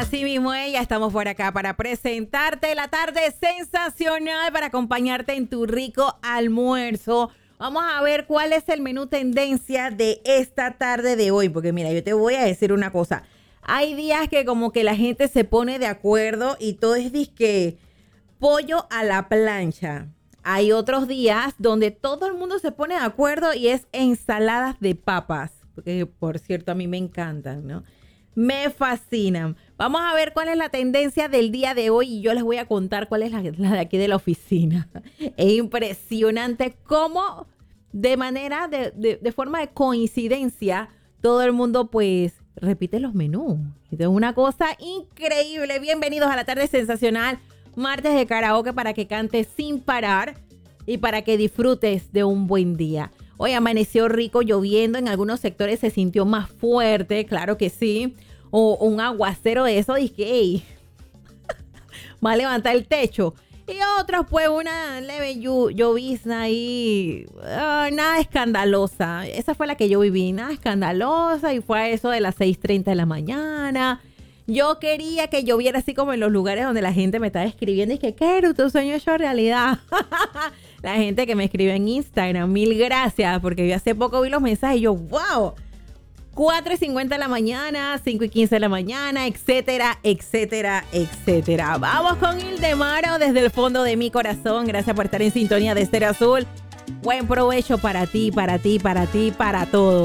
Así mismo ella, estamos por acá para presentarte la tarde sensacional, para acompañarte en tu rico almuerzo. Vamos a ver cuál es el menú tendencia de esta tarde de hoy, porque mira, yo te voy a decir una cosa. Hay días que como que la gente se pone de acuerdo y todo es disque pollo a la plancha. Hay otros días donde todo el mundo se pone de acuerdo y es ensaladas de papas, porque por cierto a mí me encantan, ¿no? Me fascinan. Vamos a ver cuál es la tendencia del día de hoy y yo les voy a contar cuál es la de aquí de la oficina. Es impresionante cómo de manera, de forma de coincidencia, todo el mundo pues repite los menús. Es una cosa increíble. Bienvenidos a la tarde sensacional, martes de karaoke para que cantes sin parar y para que disfrutes de un buen día. Hoy amaneció rico, lloviendo, en algunos sectores se sintió más fuerte, claro que sí. O un aguacero de eso, dije, hey, va a levantar el techo. Y otros, pues, una leve llovizna ahí, nada escandalosa. Esa fue la que yo viví, nada escandalosa, y fue a eso de las 6:30 de la mañana. Yo quería que lloviera así como en los lugares donde la gente me estaba escribiendo y que, ¿qué? Tu sueño hecho realidad. La gente que me escribe en Instagram, mil gracias, porque yo hace poco vi los mensajes y yo, wow, 4:50 de la mañana, 5:15 de la mañana, etcétera, etcétera, etcétera. Vamos con Ildemaro desde el fondo de mi corazón. Gracias por estar en sintonía de Estéreo Azul. Buen provecho para ti, para ti, para ti, para todos.